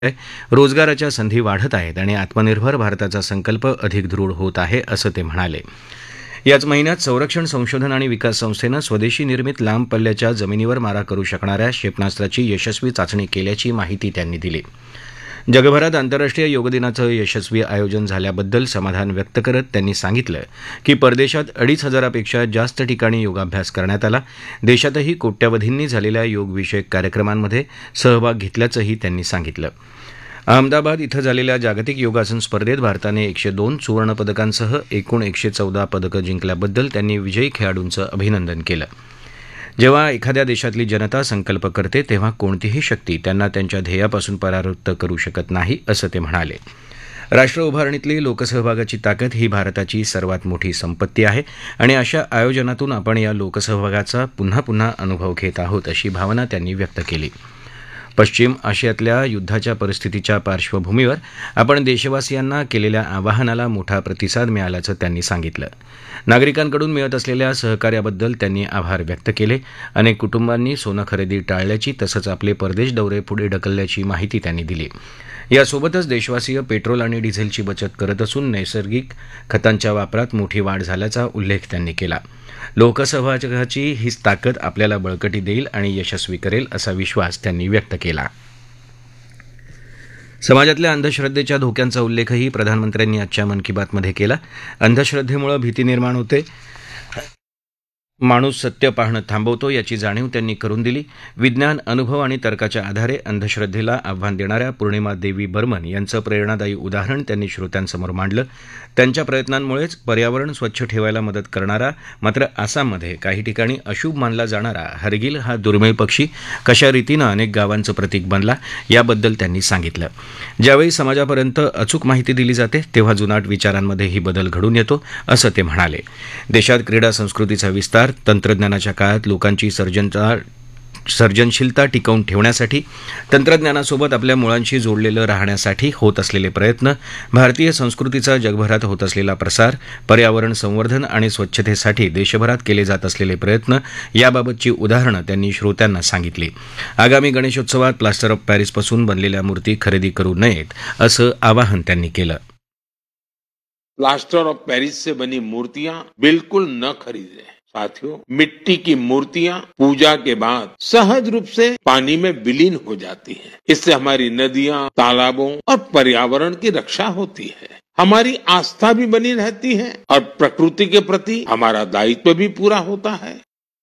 रोजगाराच्या संधी वाढत आहेत आणि आत्मनिर्भर भारताचा संकल्प अधिक दृढ होत आहे असं ते म्हणाले. याच महिन्यात संरक्षण संशोधन आणि विकास संस्थेनं स्वदेशी निर्मित लांब पल्ल्याच्या जमिनीवर मारा करू शकणाऱ्या क्षेपणास्त्राची यशस्वी चाचणी केल्याची माहिती त्यांनी दिली. जगभरात आंतरराष्ट्रीय योग दिनाचं यशस्वी आयोजन झाल्याबद्दल समाधान व्यक्त करत त्यांनी सांगितलं की परदेशात 2,500पेक्षा जास्त ठिकाणी योगाभ्यास करण्यात आला. देशातही कोट्यावधींनी झालेल्या योगविषयक कार्यक्रमांमध्ये सहभाग घेतल्याचंही त्यांनी सांगितलं. अहमदाबाद इथं झालेल्या जागतिक योगासन स्पर्धेत भारताने 102 सुवर्णपदकांसह एकूण 114 पदकं जिंकल्याबद्दल त्यांनी विजयी खेळाडूंचं अभिनंदन केलं. जेव्हा एखाद्या देशातली जनता संकल्प करते तेव्हा कोणतीही शक्ती त्यांना त्यांच्या ध्येयापासून परावृत्त करू शकत नाही असं ते म्हणाले. राष्ट्र उभारणीतली लोकसहभागाची ताकद ही भारताची सर्वात मोठी संपत्ती आहे आणि अशा आयोजनातून आपण या लोकसहभागाचा पुन्हा पुन्हा अनुभव घेत आहोत अशी भावना त्यांनी व्यक्त केली. पश्चिम आशियातल्या युद्धाच्या परिस्थितीच्या पार्श्वभूमीवर आपण देशवासियांना केलेल्या आवाहनाला मोठा प्रतिसाद मिळाल्याचं त्यांनी सांगितलं. नागरिकांकडून मिळत असलेल्या सहकार्याबद्दल त्यांनी आभार व्यक्त केले. अनेक कुटुंबांनी सोनं खरेदी टाळल्याची तसंच आपले परदेश दौरे पुढे ढकलल्याची माहिती त्यांनी दिली. यासोबतच देशवासीय पेट्रोल आणि डिझेलची बचत करत असून नैसर्गिक खतांच्या वापरात मोठी वाढ झाल्याचा उल्लेख त्यांनी केला. लोकसहभागाची हीच ताकद आपल्याला बळकटी देईल आणि यशस्वी करेल असा विश्वास त्यांनी व्यक्त केला. समाजातल्या अंधश्रद्धेच्या धोक्यांचा उल्लेखही प्रधानमंत्र्यांनी आजच्या मन की बातमध्ये केला. अंधश्रद्धेमुळे भीती निर्माण होते, माणूस सत्य पाहणं थांबवतो याची जाणीव त्यांनी करून दिली. विज्ञान, अनुभव आणि तर्काच्या आधारे अंधश्रद्धेला आव्हान देणाऱ्या पूर्णिमा देवी बर्मन यांचं प्रेरणादायी उदाहरण त्यांनी श्रोत्यांसमोर मांडलं. त्यांच्या प्रयत्नांमुळेच पर्यावरण स्वच्छ ठेवायला मदत करणारा मात्र आसाममध्ये काही ठिकाणी अशुभ मानला जाणारा हरगिल हा दुर्मिळ पक्षी कशा रीतीनं अनेक गावांचं प्रतीक बनला याबद्दल त्यांनी सांगितलं. ज्यावेळी समाजापर्यंत अचूक माहिती दिली जाते तेव्हा जुनाट विचारांमध्येही बदल घडून येतो असं ते म्हणाले. देशात क्रीडा संस्कृतीचा विस्तार, तंत्रज्ञानाच्या काळात लोकांची सर्जनशीलता टिकवून ठेवण्यासाठी, तंत्रज्ञानासोबत आपल्या मुळांशी जोडलेलं राहण्यासाठी होत असलेले प्रयत्न, भारतीय संस्कृतीचा जगभरात होत असलेला प्रसार, पर्यावरण संवर्धन आणि स्वच्छतेसाठी देशभरात केले जात असलेले प्रयत्न याबाबतची उदाहरणं त्यांनी श्रोत्यांना सांगितली. आगामी गणेशोत्सवात प्लास्टर ऑफ पॅरिसपासून बनलेल्या मूर्ती खरेदी करू नयेत असं आवाहन त्यांनी केलं. प्लास्टर ऑफ पेरिस से बनी मूर्तियां बिल्कुल न खरीदें. साथियों, मिट्टी की मूर्तियां पूजा के बाद सहज रूप से पानी में विलीन हो जाती हैं. इससे हमारी नदियां, तालाबों और पर्यावरण की रक्षा होती है. हमारी आस्था भी बनी रहती है और प्रकृति के प्रति हमारा दायित्व भी पूरा होता है.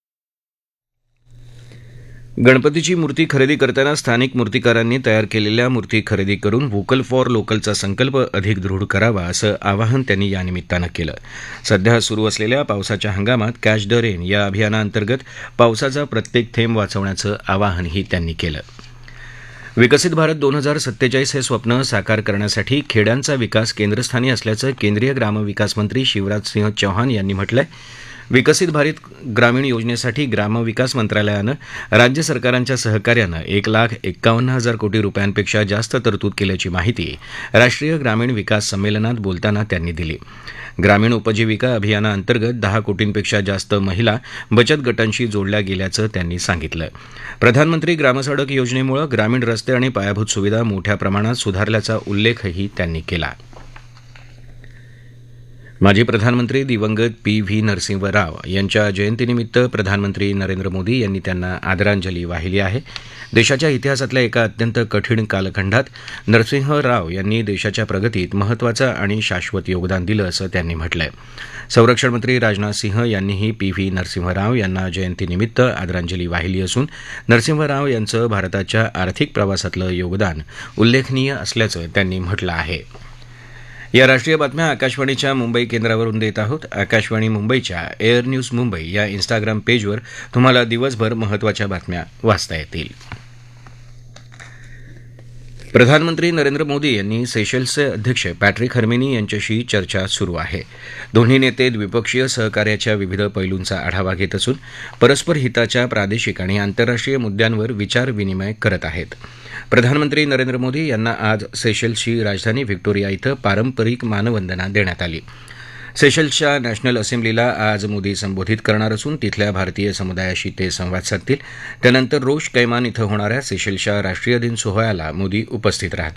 गणपतीची मूर्ती खरेदी करताना स्थानिक मूर्तिकारांनी तयार केलेल्या मूर्ती खरेदी करून व्होकल फॉर लोकलचा संकल्प अधिक दृढ करावा असं आवाहन त्यांनी यानिमित्तानं केलं. सध्या सुरू असलेल्या पावसाच्या हंगामात कॅच द रेन या अभियानाअंतर्गत पावसाचा प्रत्येक थेंब वाचवण्याचं आवाहनही त्यांनी केलं. विकसित भारत 2047 हे स्वप्न साकार करण्यासाठी खेड्यांचा विकास केंद्रस्थानी असल्याचं केंद्रीय ग्रामविकास मंत्री शिवराज सिंह चौहान यांनी म्हटलंय. विकसित भारत ग्रामीण योजनेसाठी ग्रामविकास मंत्रालयानं राज्य सरकारांच्या सहकार्यानं 1,51,000 कोटी रुपयांपेक्षा जास्त तरतूद केल्याची माहिती राष्ट्रीय ग्रामीण विकास संमेलनात बोलताना त्यांनी दिली. ग्रामीण उपजीविका अभियानाअंतर्गत 10 कोटींपेक्षा जास्त महिला बचत गटांशी जोडल्या गेल्याचं त्यांनी सांगितलं. प्रधानमंत्री ग्रामसडक योजनेमुळे ग्रामीण रस्ते आणि पायाभूत सुविधा मोठ्या प्रमाणात सुधारल्याचा उल्लेखही त्यांनी केला. माजी प्रधानमंत्री दिवंगत पी.व्ही. नरसिंह राव यांच्या जयंतीनिमित्त प्रधानमंत्री नरेंद्र मोदी यांनी त्यांना आदरांजली वाहिली आहे. देशाच्या इतिहासातल्या एका अत्यंत कठीण कालखंडात नरसिंह राव यांनी देशाच्या प्रगतीत महत्त्वाचं आणि शाश्वत योगदान दिलं असं त्यांनी म्हटलंय. संरक्षण मंत्री राजनाथ सिंह यांनीही पी.व्ही. नरसिंह राव यांना जयंतीनिमित्त आदरांजली वाहिली असून नरसिंह राव यांचं भारताच्या आर्थिक प्रवासातलं योगदान उल्लेखनीय असल्याचं त्यांनी म्हटलं आहे. या राष्ट्रीय बातम्या आकाशवाणीच्या मुंबई केंद्रावरून देत आहोत. आकाशवाणी मुंबईच्या एअर न्यूज मुंबई या इन्स्टाग्राम पेजवर तुम्हाला दिवसभर महत्त्वाच्या बातम्या वाचता येतील. प्रधानमंत्री नरेंद्र मोदी यांनी सेशल्सचे अध्यक्ष पॅट्रिक हर्मिनी यांच्याशी चर्चा सुरू आहे. दोन्ही नेते द्विपक्षीय सहकार्याच्या विविध पैलूंचा आढावा घेत असून परस्पर हिताच्या प्रादेशिक आणि आंतरराष्ट्रीय मुद्द्यांवर विचारविनिमय करत आहेत. प्रधानमंत्री नरेंद्र मोदी यांना आज सेशल्सची राजधानी व्हिक्टोरिया इथं पारंपरिक मानवंदना देण्यात आली. सेशल्सच्या नॅशनल असेंब्लीला आज मोदी संबोधित करणार असून तिथल्या भारतीय समुदायाशी ते संवाद साधतील त्यानंतर रोश कैमान इथं होणाऱ्या सेशल्सच्या राष्ट्रीय दिन सोहळ्याला मोदी उपस्थित राहतील